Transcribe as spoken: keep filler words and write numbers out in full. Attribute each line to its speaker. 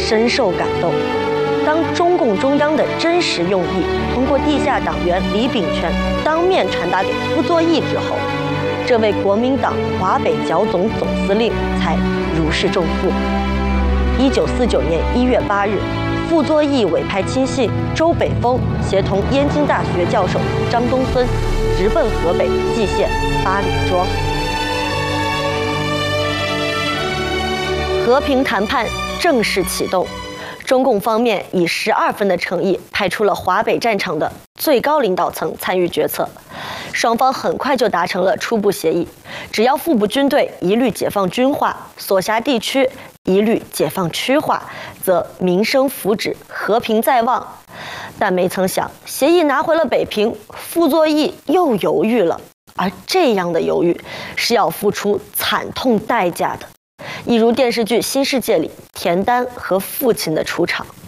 Speaker 1: 深受感动。当中共中央的真实用意通过地下党员李炳全当面传达给傅作义之后，这位国民党华北剿总总司令才如释重负。一九四九年一月八日，傅作义委派亲信周北峰协同燕京大学教授张东荪直奔河北蓟县八里庄。和平谈判正式启动。中共方面以十二分的诚意派出了华北战场的最高领导层参与决策，双方很快就达成了初步协议，只要腹部军队一律解放军化，所辖地区一律解放区化，则民生福祉和平在望。但没曾想，协议拿回了北平，傅作义又犹豫了，而这样的犹豫是要付出惨痛代价的。一如电视剧《新世界》里田丹和父亲的出场。